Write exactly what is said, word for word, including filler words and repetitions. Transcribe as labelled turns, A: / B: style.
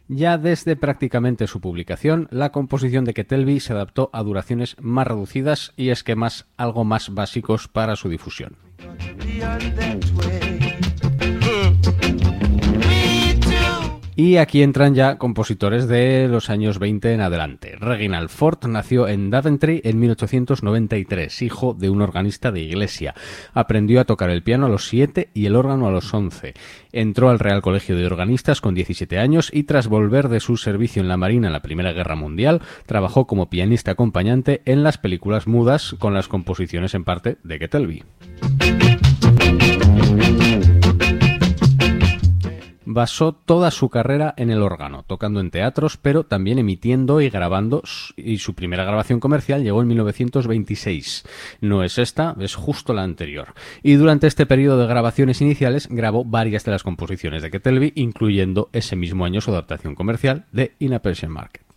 A: Ya desde prácticamente su publicación, la composición de Ketelvi se adaptó a duraciones más reducidas y esquemas algo más básicos para su difusión. Y aquí entran ya compositores de los años veinte en adelante. Reginald Ford nació en Daventry en mil ochocientos noventa y tres, hijo de un organista de iglesia. Aprendió a tocar el piano a los siete y el órgano a los once. Entró al Real Colegio de Organistas con diecisiete años y tras volver de su servicio en la Marina en la Primera Guerra Mundial, trabajó como pianista acompañante en las películas mudas con las composiciones en parte de Ketelvi. Basó toda su carrera en el órgano, tocando en teatros, pero también emitiendo y grabando, y su primera grabación comercial llegó en mil novecientos veintiséis. No es esta, es justo la anterior. Y durante este periodo de grabaciones iniciales grabó varias de las composiciones de Ketelvi, incluyendo ese mismo año su adaptación comercial de In a Persian Market.